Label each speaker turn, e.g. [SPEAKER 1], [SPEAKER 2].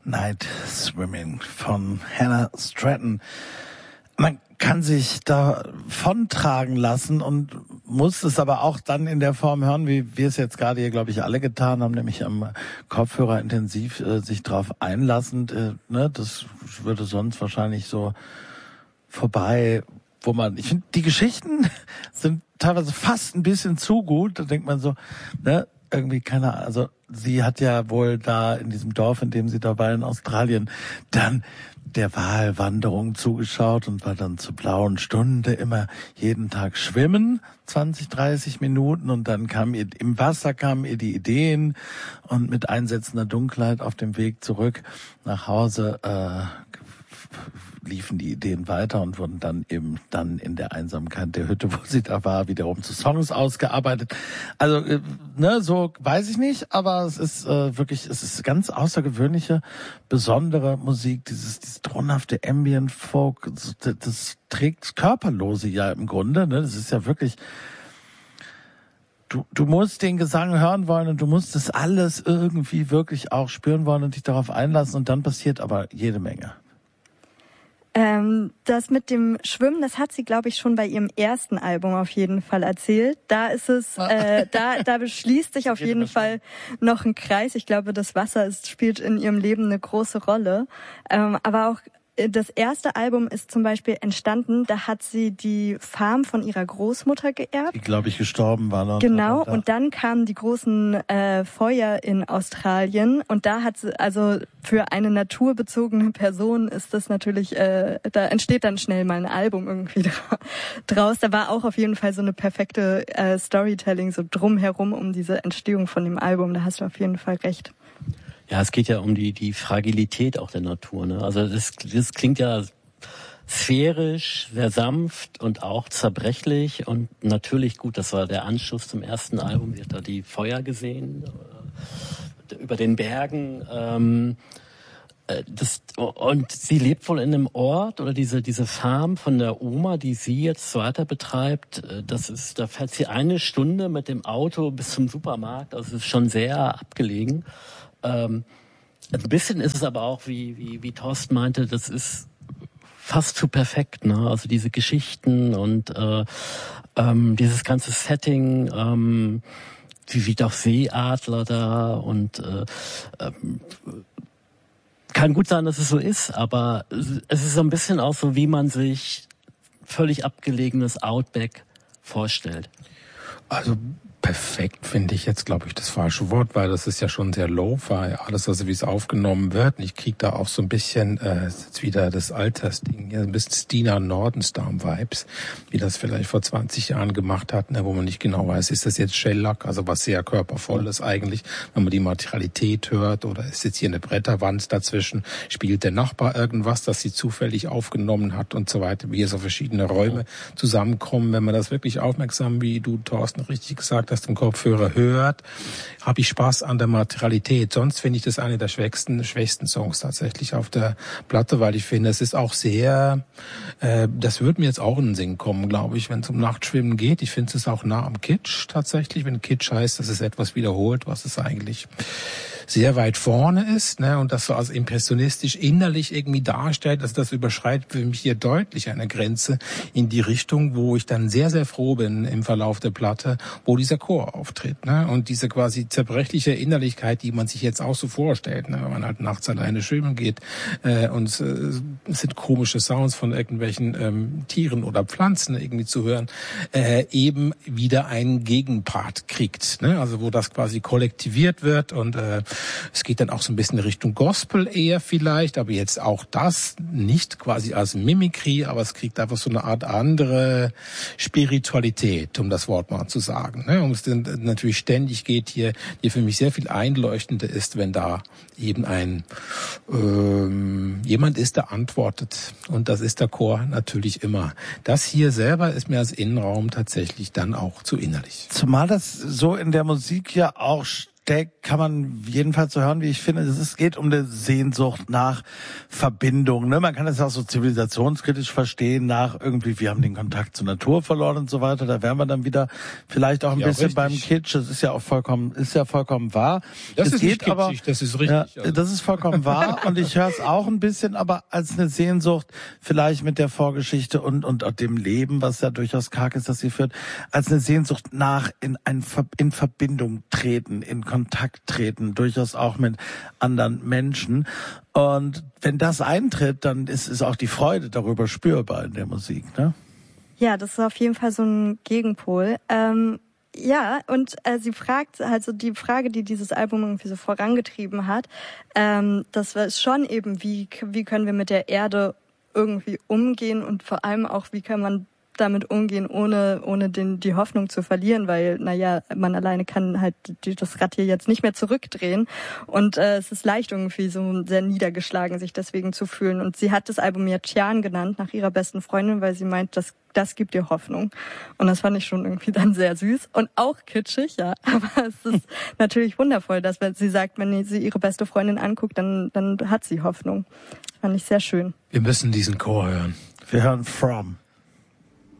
[SPEAKER 1] Night Swimming von Hannah Stratton. Man kann sich davon tragen lassen und muss es aber auch dann in der Form hören, wie wir es jetzt gerade hier, glaube ich, alle getan haben, nämlich am Kopfhörer intensiv sich drauf einlassend. Das würde sonst wahrscheinlich so vorbei, ich finde, die Geschichten sind teilweise fast ein bisschen zu gut. Da denkt man so, irgendwie also sie hat ja wohl da in diesem Dorf, in dem sie da war in Australien, dann der Walwanderung zugeschaut und war dann zur blauen Stunde immer jeden Tag schwimmen, 20, 30 Minuten, und dann im Wasser kamen ihr die Ideen, und mit einsetzender Dunkelheit auf dem Weg zurück nach Hause liefen die Ideen weiter und wurden dann eben in der Einsamkeit der Hütte, wo sie da war, wiederum zu Songs ausgearbeitet. Also, so weiß ich nicht, aber es ist wirklich, es ist ganz außergewöhnliche, besondere Musik, dieses tonhafte Ambient Folk, das trägt Körperlose ja im Grunde, ne? Das ist ja wirklich, du musst den Gesang hören wollen und du musst das alles irgendwie wirklich auch spüren wollen und dich darauf einlassen, und dann passiert aber jede Menge.
[SPEAKER 2] Das mit dem Schwimmen, das hat sie, glaube ich, schon bei ihrem ersten Album auf jeden Fall erzählt. Da ist es, da beschließt sich auf jeden Fall noch ein Kreis. Ich glaube, das Wasser spielt in ihrem Leben eine große Rolle. Aber auch das erste Album ist zum Beispiel entstanden, da hat sie die Farm von ihrer Großmutter geerbt.
[SPEAKER 1] Die, glaube ich, gestorben war noch.
[SPEAKER 2] Genau, und dann kamen die großen Feuer in Australien, und da hat sie, also für eine naturbezogene Person ist das natürlich, da entsteht dann schnell mal ein Album irgendwie draus. Da war auch auf jeden Fall so eine perfekte Storytelling so drumherum um diese Entstehung von dem Album, da hast du auf jeden Fall recht.
[SPEAKER 3] Ja, es geht ja um die Fragilität auch der Natur, ne? Also das klingt ja sphärisch, sehr sanft und auch zerbrechlich und natürlich gut. Das war der Anschluss zum ersten Album. Sie hat da die Feuer gesehen über den Bergen. Und sie lebt wohl in einem Ort, oder diese Farm von der Oma, die sie jetzt weiter betreibt. Da fährt sie 1 Stunde mit dem Auto bis zum Supermarkt. Also es ist schon sehr abgelegen. Ein bisschen ist es aber auch, wie Thorsten meinte, das ist fast zu perfekt, ne? Also diese Geschichten und dieses ganze Setting, wie doch Seeadler da, und kann gut sein, dass es so ist, aber es ist so ein bisschen auch so, wie man sich völlig abgelegenes Outback vorstellt.
[SPEAKER 4] Also perfekt finde ich jetzt, glaube ich, das falsche Wort, weil das ist ja schon sehr Lo-Fi, alles, also wie es aufgenommen wird. Und ich kriege da auch so ein bisschen, jetzt wieder das Altersding, ja, ein bisschen Stina Nordenstam-Vibes, wie das vielleicht vor 20 Jahren gemacht hat, ne, wo man nicht genau weiß, ist das jetzt Shellac, also was sehr körpervolles eigentlich, wenn man die Materialität hört, oder ist jetzt hier eine Bretterwand dazwischen, spielt der Nachbar irgendwas, das sie zufällig aufgenommen hat und so weiter, wie hier so verschiedene Räume zusammenkommen. Wenn man das wirklich aufmerksam, wie du, Thorsten, richtig gesagt hast, im Kopfhörer hört, habe ich Spaß an der Materialität. Sonst finde ich das eine der schwächsten Songs tatsächlich auf der Platte, weil ich finde, es ist auch sehr, das würde mir jetzt auch in den Sinn kommen, glaube ich, wenn es um Nachtschwimmen geht. Ich finde es auch nah am Kitsch tatsächlich, wenn Kitsch heißt, dass es etwas wiederholt, was es eigentlich sehr weit vorne ist, ne, und das so als impressionistisch innerlich irgendwie darstellt, also das überschreitet für mich hier deutlich eine Grenze in die Richtung, wo ich dann sehr, sehr froh bin im Verlauf der Platte, wo dieser Chor auftritt, ne, und diese quasi zerbrechliche Innerlichkeit, die man sich jetzt auch so vorstellt, ne, wenn man halt nachts alleine schwimmen geht, und es sind komische Sounds von irgendwelchen Tieren oder Pflanzen irgendwie zu hören, eben wieder einen Gegenpart kriegt, ne, also wo das quasi kollektiviert wird, und es geht dann auch so ein bisschen in Richtung Gospel eher vielleicht, aber jetzt auch das nicht quasi als Mimikry, aber es kriegt einfach so eine Art andere Spiritualität, um das Wort mal zu sagen. Ne? Und es natürlich ständig geht hier, die für mich sehr viel einleuchtender ist, wenn da eben jemand ist, der antwortet. Und das ist der Chor natürlich immer. Das hier selber ist mir als Innenraum tatsächlich dann auch zu innerlich.
[SPEAKER 1] Zumal das so in der Musik ja auch Deck kann man jedenfalls so hören, wie ich finde, es geht um eine Sehnsucht nach Verbindung. Ne? Man kann das auch so zivilisationskritisch verstehen, nach irgendwie, wir haben den Kontakt zur Natur verloren und so weiter. Da wären wir dann wieder vielleicht auch ein bisschen richtig beim Kitsch. Das ist ja auch vollkommen wahr.
[SPEAKER 4] Das
[SPEAKER 1] es
[SPEAKER 4] ist
[SPEAKER 1] geht
[SPEAKER 4] nicht kitschig,
[SPEAKER 1] aber,
[SPEAKER 4] das ist richtig.
[SPEAKER 1] Ja, das ist vollkommen wahr und ich höre es auch ein bisschen, aber als eine Sehnsucht, vielleicht mit der Vorgeschichte und dem Leben, was ja durchaus karg ist, das sie führt, als eine Sehnsucht nach in Verbindung treten, in Kontakt treten, durchaus auch mit anderen Menschen. Und wenn das eintritt, dann ist auch die Freude darüber spürbar in der Musik, ne?
[SPEAKER 2] Ja, das ist auf jeden Fall so ein Gegenpol. Ja, und sie fragt, also die Frage, die dieses Album irgendwie so vorangetrieben hat, das war schon eben, wie können wir mit der Erde irgendwie umgehen und vor allem auch, wie kann man damit umgehen, ohne die Hoffnung zu verlieren, weil, man alleine kann halt das Rad hier jetzt nicht mehr zurückdrehen und es ist leicht irgendwie so sehr niedergeschlagen, sich deswegen zu fühlen. Und sie hat das Album ja Tian genannt, nach ihrer besten Freundin, weil sie meint, das gibt ihr Hoffnung. Und das fand ich schon irgendwie dann sehr süß und auch kitschig, ja. Aber es ist natürlich wundervoll, dass wenn sie sagt, wenn sie ihre beste Freundin anguckt, dann hat sie Hoffnung. Das fand ich sehr schön.
[SPEAKER 4] Wir müssen diesen Chor hören.
[SPEAKER 1] Wir hören From.